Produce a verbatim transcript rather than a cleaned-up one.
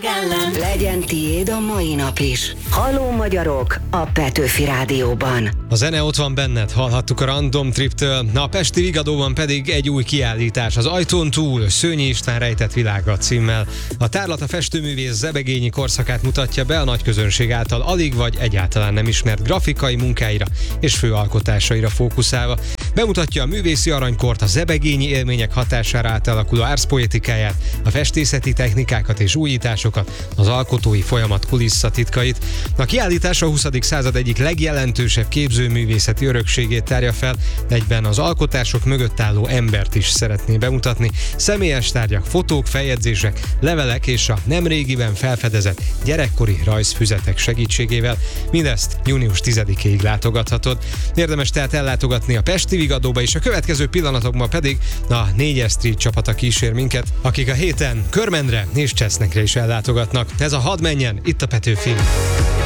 Legyen tiéd a mai nap is. Halló magyarok a Petőfi Rádióban. A zene ott van benned, hallhattuk a Random Triptől, a Pesti Vigadóban pedig egy új kiállítás, az Ajtón túl, Szőnyi István rejtett világa címmel. A tárlat a festőművész zebegényi korszakát mutatja be a nagy közönség által alig vagy egyáltalán nem ismert grafikai munkáira és főalkotásaira fókuszálva. Bemutatja a művészi aranykort, a zebegényi élmények hatására átalakuló árszpoetikáját, a festészeti technikákat és újításokat, az alkotói folyamat kulisszatitkait. A kiállítás a huszadik század egyik legjelentősebb képzőművészeti örökségét tárja fel, egyben az alkotások mögött álló embert is szeretné bemutatni. Személyes tárgyak, fotók, feljegyzések, levelek és a nemrégiben felfedezett gyerekkori rajzfüzetek segítségével. Mindezt június tizedikéig látogathatod. Érdemes tehát ellátogatni a Pesti Vigadóba, és a következő pillanatokban pedig a négyes Street csapata kísér minket, akik a héten Körmendre és Csesznekre is ellátogatnak. Ez a Hadd menjen, itt a Petőfin.